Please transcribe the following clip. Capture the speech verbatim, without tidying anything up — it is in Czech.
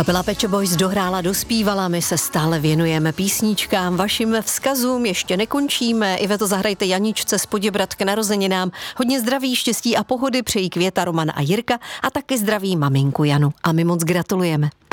Kapela Pet Shop Boys dohrála, dospívala, my se stále věnujeme písničkám, vašim vzkazům ještě nekončíme. Iveto, zahrajte Janičce z Poděbrad k narozeninám. Hodně zdraví, štěstí a pohody přejí Květa, Roman a Jirka a taky zdraví maminku Janu. A my moc gratulujeme.